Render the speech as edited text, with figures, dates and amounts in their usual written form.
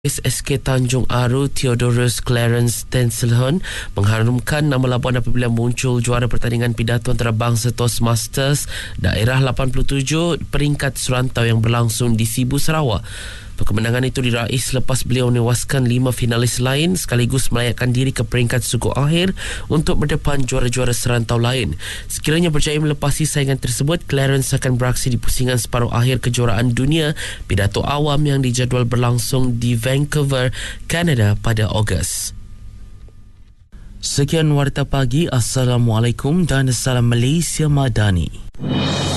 SK Tanjung Aru Theodorus Clarence Tenselhorn mengharumkan nama Labuan apabila muncul juara pertandingan pidato antarabangsa Toastmasters Daerah 87 peringkat serantau yang berlangsung di Sibu, Sarawak. Kemenangan itu diraih selepas beliau menewaskan 5 finalis lain sekaligus melayakkan diri ke peringkat suku akhir untuk berdepan juara-juara serantau lain. Sekiranya berjaya melepasi saingan tersebut, Clarence akan beraksi di pusingan separuh akhir kejuaraan dunia pidato awam yang dijadual berlangsung di Vancouver, Kanada pada Ogos. Sekian Warta Pagi. Assalamualaikum dan salam Malaysia Madani.